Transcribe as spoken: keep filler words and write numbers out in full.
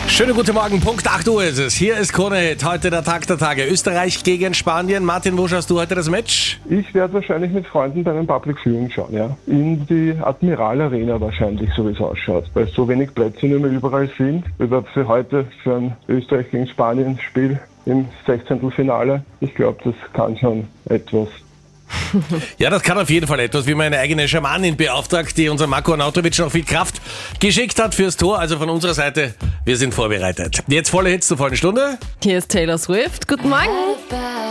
Schönen guten Morgen, Punkt acht Uhr ist es. Hier ist Krone-Hit, heute der Tag der Tage. Österreich gegen Spanien. Martin, wo schaust du heute das Match? Ich werde wahrscheinlich mit Freunden bei einem Public Viewing schauen, ja. In die Admiral Arena wahrscheinlich, so wie es ausschaut. Weil so wenig Plätze nicht mehr überall sind. Überhaupt für heute, für ein Österreich gegen Spanien Spiel im Sechzehntelfinale. Ich glaube, das kann schon etwas. Ja, das kann auf jeden Fall etwas, wie meine eigene Schamanin beauftragt, die unser Marko Arnautovic noch viel Kraft geschickt hat fürs Tor. Also von unserer Seite, wir sind vorbereitet. Jetzt volle Hits zur vollen Stunde. Hier ist Taylor Swift. Guten Morgen.